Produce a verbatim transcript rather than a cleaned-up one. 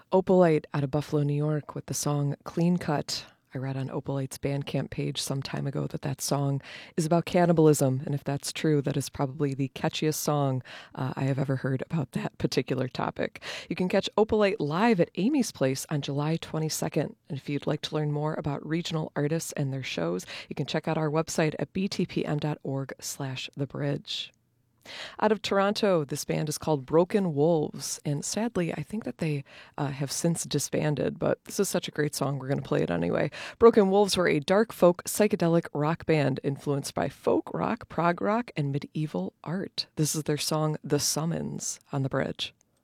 Opalite out of Buffalo, New York with the song Clean Cut. I read on Opalite's Bandcamp page some time ago that that song is about cannibalism, and if that's true, that is probably the catchiest song uh, I have ever heard about that particular topic. You can catch Opalite live at Amy's Place on July twenty-second, and if you'd like to learn more about regional artists and their shows, you can check out our website at b t p m dot org slash the bridge. Out of Toronto, this band is called Broken Wolves, and sadly, I think that they uh, have since disbanded, but this is such a great song, we're going to play it anyway. Broken Wolves were a dark folk psychedelic rock band influenced by folk rock, prog rock, and medieval art. This is their song, The Summons, on the bridge.